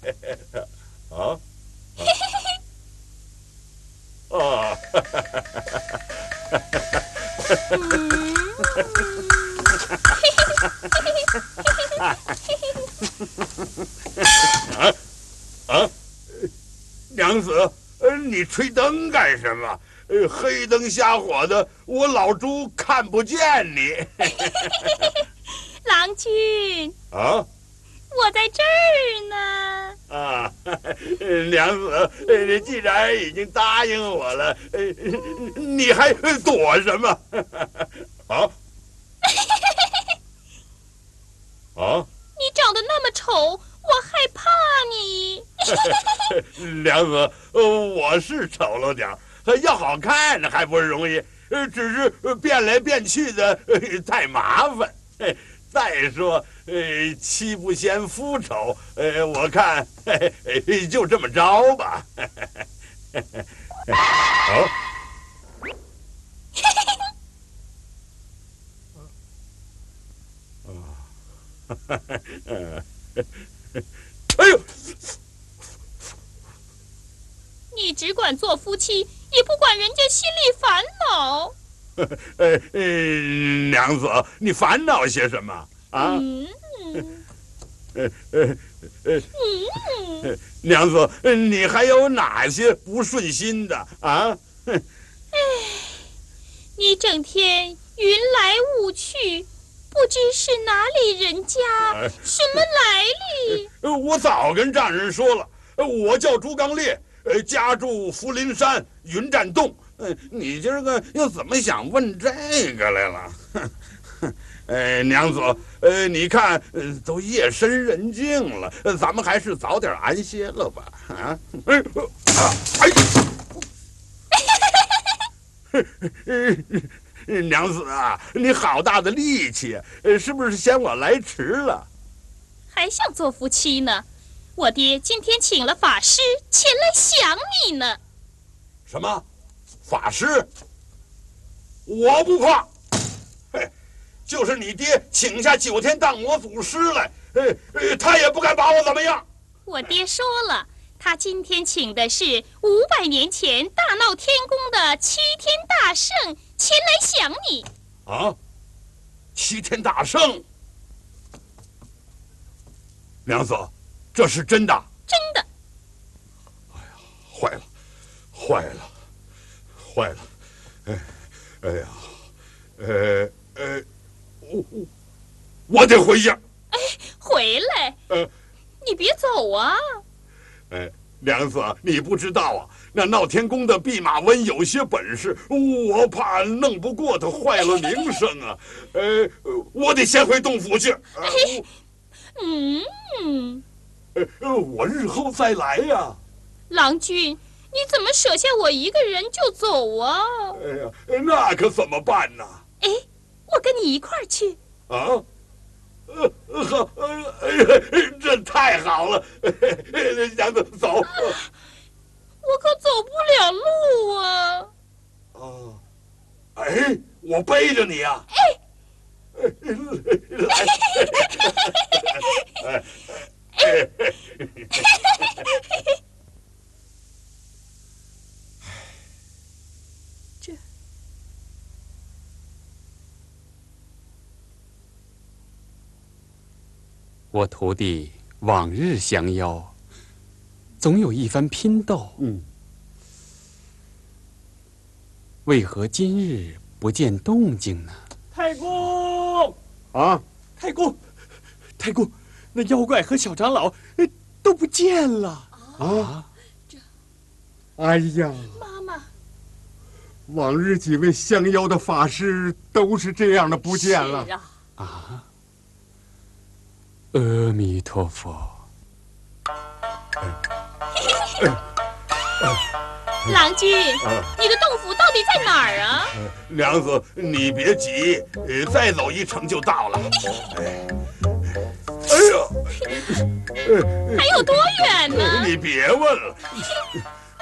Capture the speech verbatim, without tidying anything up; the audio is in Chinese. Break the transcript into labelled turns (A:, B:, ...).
A: 啊啊！啊！啊啊！娘子，呃，你吹灯干什么？呃，黑灯瞎火的，我老猪看不见你。
B: 郎君
A: 啊，
B: 我在这儿呢。
A: 啊，娘子，你既然已经答应我了，你还躲什么？啊？啊？
B: 你长得那么丑，我害怕你。
A: 娘子，我是丑了点儿，要好看还不容易，只是变来变去的太麻烦。再说，呃，妻不嫌夫丑，呃，我看就这么着吧。好。哎呦！
B: 你只管做夫妻，也不管人家心里烦恼。
A: 呃呃，娘子，你烦恼些什么啊？
B: 嗯，
A: 呃呃呃，嗯，娘子，你还有哪些不顺心的啊？
B: 哎，你整天云来雾去，不知是哪里人家，
A: 哎、
B: 什么来历？
A: 我早跟丈人说了，我叫朱刚烈，呃，家住福陵山云栈洞。呃，你今儿个又怎么想问这个来了？哎，娘子，呃，你看，呃，都夜深人静了，呃，咱们还是早点安歇了吧？啊，哎，哎，娘子啊，你好大的力气，呃，是不是嫌我来迟了？
B: 还想做夫妻呢？我爹今天请了法师前来想你呢。
A: 什么？法师？我不怕。嘿，就是你爹请下九天荡魔祖师来，呃呃，他也不敢把我怎么样。
B: 我爹说了，他今天请的是五百年前大闹天宫的七天大圣前来想你。
A: 啊，七天大圣？娘子，这是真的？
B: 真的。
A: 哎呀，坏了，坏了，坏了！哎，哎呀，呃呃，我我我得回去。
B: 哎，回来！
A: 呃，
B: 你别走啊！
A: 哎，娘子，你不知道啊，那闹天宫的弼马温有些本事，我怕弄不过他，坏了名声啊。呃，我得先回洞府去。呃、
B: 哎，嗯，
A: 呃，我日后再来呀、啊。
B: 郎君，你怎么舍下我一个人就走啊？
A: 哎呀，那可怎么办呢？
B: 哎，我跟你一块儿去。
A: 啊？呃，好，哎呀，这太好了！娘子，走。
B: 我可走不了路啊！
A: 啊，哎，我背着你啊！
B: 哎，
A: 来，哎，哎，
B: 这，
C: 我徒弟往日降妖，总有一番拼斗。嗯，为何今日不见动静呢？
D: 太公
A: 啊，
D: 太公，太公，那妖怪和小长老都不见了
A: 啊！
B: 这，
E: 哎呀，
B: 妈妈，
E: 往日几位降妖的法师都是这样的不见了。
B: 是啊。
C: 啊！阿弥陀佛。
B: 郎君，你的洞府到底在哪儿啊？
A: 娘子，你别急，呃，再走一程就到了。哎，哎呀，
B: 还有多远呢？
A: 你别问了。